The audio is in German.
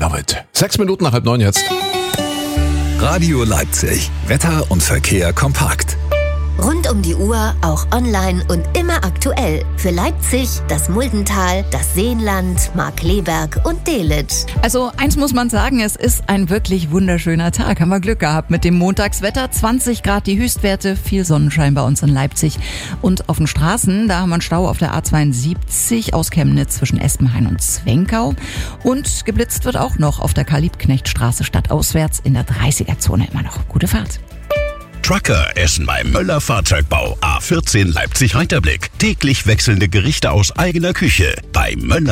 love it. 6 Minuten nach 8:30 jetzt. Radio Leipzig. Wetter und Verkehr kompakt. Rund um die Uhr, auch online und immer aktuell. Für Leipzig, das Muldental, das Seenland, Markkleeberg und Delitzsch. Also eins muss man sagen, es ist ein wirklich wunderschöner Tag. Haben wir Glück gehabt mit dem Montagswetter. 20 Grad die Höchstwerte, viel Sonnenschein bei uns in Leipzig. Und auf den Straßen, da haben wir einen Stau auf der A72 aus Chemnitz zwischen Espenhain und Zwenkau. Und geblitzt wird auch noch auf der Karl-Liebknecht-Straße stadtauswärts in der 30er-Zone immer noch. Gute Fahrt. Trucker essen beim Möller Fahrzeugbau A14 Leipzig-Reiterblick. Täglich wechselnde Gerichte aus eigener Küche. Bei Möller